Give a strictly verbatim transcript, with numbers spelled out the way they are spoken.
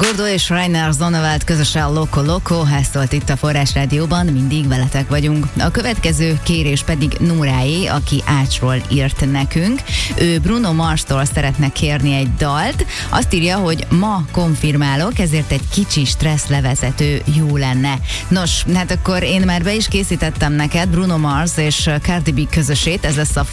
Gordo és Rainer Zonneveld közösen Loco Loco, ez szólt itt a Forrás Rádióban, mindig veletek vagyunk. A következő kérés pedig Nóráé, aki Ácsról írt nekünk. Ő Bruno Mars-tól szeretne kérni egy dalt. Azt írja, hogy ma konfirmálok, ezért egy kicsi stressz levezető jó lenne. Nos, hát akkor én már be is készítettem neked Bruno Mars és Cardi B közösét, ez lesz a